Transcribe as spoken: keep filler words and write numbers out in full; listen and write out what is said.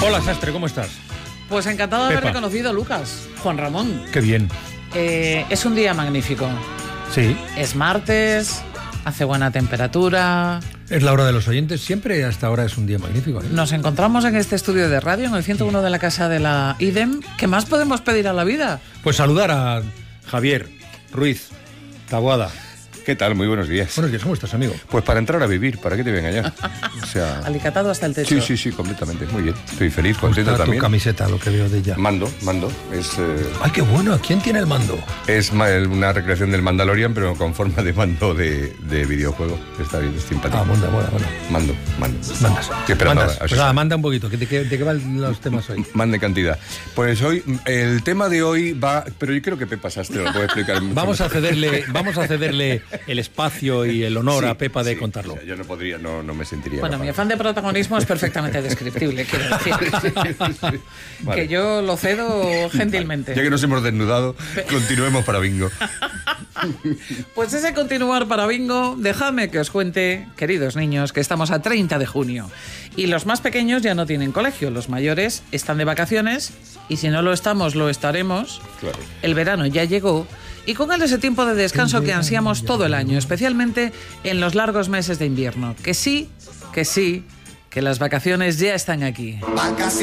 Hola, Sastre, ¿cómo estás? Pues encantado de haber Pepa. reconocido a Lucas, Juan Ramón. Qué bien. Eh, es un día magnífico. Sí. Es martes, hace buena temperatura. Es la hora de los oyentes. Siempre hasta ahora es un día magnífico, ¿eh? Nos encontramos en este estudio de radio, en el ciento uno de la Casa de la I D E M. ¿Qué más podemos pedir a la vida? Pues saludar a Javier Ruiz Taboada. ¿Qué tal? Muy buenos días. Buenos días, ¿cómo estás, amigo? Pues para entrar a vivir, ¿para qué te voy a engañar? O sea... Alicatado hasta el techo. Sí, sí, sí, completamente. Muy bien. Estoy feliz, contento Está también. tu camiseta, lo que veo de ella. Mando, mando. Es, eh, Ay, qué bueno. ¿Quién tiene el mando? es ma- una recreación del Mandalorian, pero con forma de mando de, de videojuego. Está bien, es simpático. Ah, bueno, bueno, bueno. Mando, mando. Mandas. Estoy esperando Mandas. a- a- Pues nada, manda un poquito. ¿De qué, de qué van los temas hoy? Mande cantidad. Pues hoy, el tema de hoy va... Pero yo creo que Pepa Sastre lo puede explicar mucho Vamos a mejor. cederle, vamos a cederle el espacio y el honor Sí, a Pepa de sí, contarlo. o sea, yo no podría, no, no me sentiría Bueno, capaz. mi afán de protagonismo es perfectamente descriptible, quiero decir. Vale. Que yo lo cedo gentilmente. Ya que nos hemos desnudado, continuemos para bingo. Pues ese continuar para bingo, dejadme que os cuente, queridos niños, que estamos a treinta de junio y los más pequeños ya no tienen colegio, los mayores están de vacaciones y si no lo estamos, lo estaremos. Claro. El verano ya llegó y con él ese tiempo de descanso que ansiamos todo el año, especialmente en los largos meses de invierno. Que sí, que sí, que las vacaciones ya están aquí. Vacaciones.